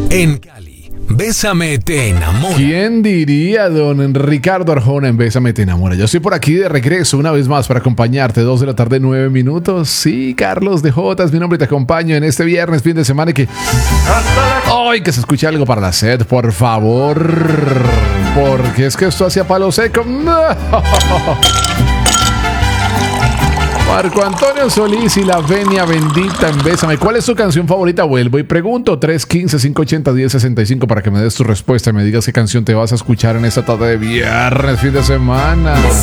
En Cali, Bésame te enamora. ¿Quién diría, don Ricardo Arjona en Bésame te enamora? Yo estoy por aquí de regreso una vez más para acompañarte. 2 de la tarde, 9 minutos. Sí, Carlos de J es mi nombre y te acompaño en este viernes, fin de semana, y que... ¡Ay, que se escuche algo para la sed, por favor! Porque es que esto hacía palo seco. Marco Antonio Solís y la venia bendita en Bésame. ¿Cuál es tu canción favorita? Vuelvo y pregunto. 315-580-1065 para que me des tu respuesta y me digas qué canción te vas a escuchar en esta tarde de viernes, fin de semana.